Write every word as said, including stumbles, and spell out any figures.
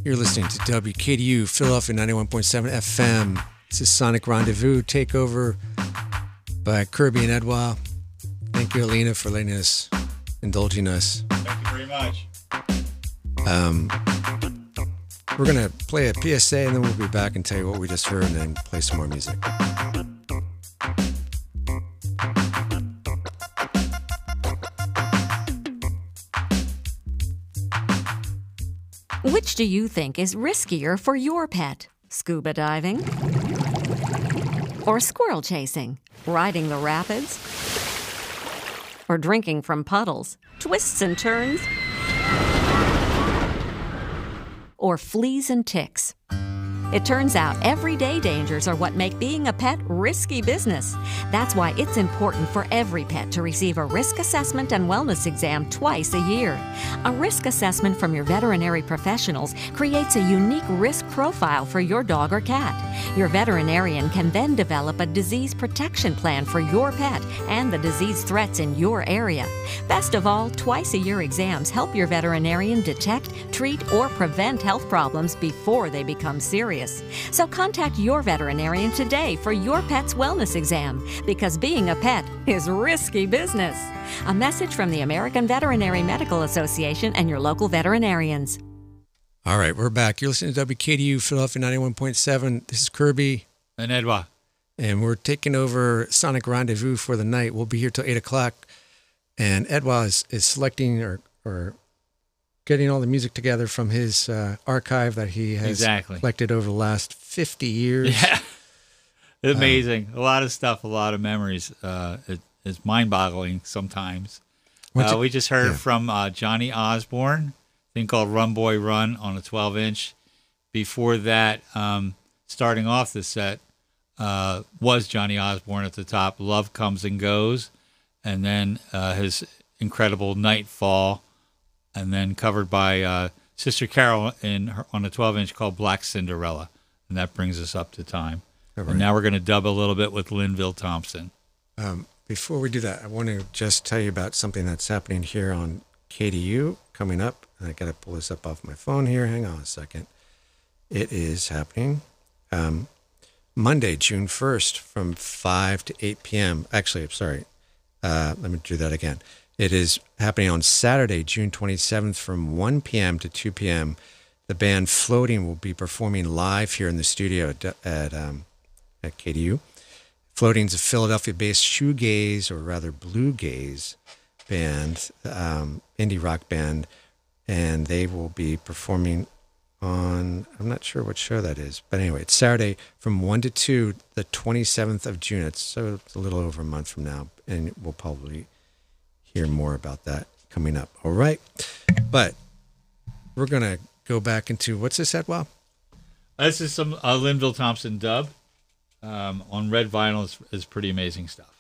You're listening to W K D U, Philadelphia ninety-one point seven F M. This is Sonic Rendezvous, takeover by Kirby and Edouard. Thank you, Alina, for letting us, indulging us. Thank you very much. Um, we're going to play a P S A, and then we'll be back and tell you what we just heard, and then play some more music. Which do you think is riskier for your pet? Scuba diving? Or squirrel chasing? Riding the rapids? Or drinking from puddles? Twists and turns? Or fleas and ticks? It turns out everyday dangers are what make being a pet risky business. That's why it's important for every pet to receive a risk assessment and wellness exam twice a year. A risk assessment from your veterinary professionals creates a unique risk profile for your dog or cat. Your veterinarian can then develop a disease protection plan for your pet and the disease threats in your area. Best of all, twice-a-year exams help your veterinarian detect, treat, or prevent health problems before they become serious. So contact your veterinarian today for your pet's wellness exam, because being a pet is risky business. A message from the American Veterinary Medical Association and your local veterinarians. All right, we're back. You're listening to W K D U, Philadelphia ninety-one point seven. This is Kirby. And Edouard. And we're taking over Sonic Rendezvous for the night. We'll be here till eight o'clock. And Edouard is, is selecting or, or getting all the music together from his uh, archive that he has exactly. collected over the last fifty years. Yeah, amazing. Um, a lot of stuff, a lot of memories. Uh, it, it's mind-boggling sometimes. Uh, we just heard yeah. from uh, Johnny Osborne, a thing called Run Boy Run on a twelve inch. Before that, um, starting off the set, uh, was Johnny Osborne at the top, Love Comes and Goes, and then uh, his incredible Nightfall, and then covered by uh, Sister Carol in her, on a twelve inch called Black Cinderella. And that brings us up to time. Right. And now we're going to dub a little bit with Linville Thompson. Um, before we do that, I want to just tell you about something that's happening here on K D U coming up. And I got to pull this up off my phone here. Hang on a second. It is happening um, Monday, June first from five to eight p.m. Actually, I'm sorry. Uh, let me do that again. It is happening on Saturday, June twenty-seventh from one p.m. to two p.m. The band Floating will be performing live here in the studio at, at, um, at K D U. Floating is a Philadelphia-based shoegaze, or rather bluegaze band, um, indie rock band, and they will be performing on, I'm not sure what show that is, but anyway, it's Saturday from one to two, the twenty-seventh of June. It's, so it's a little over a month from now, and we'll probably hear more about that coming up. All right. But we're going to go back into, what's this, Edouard? This is some uh, Linville Thompson dub um, on red vinyl. Is, is pretty amazing stuff.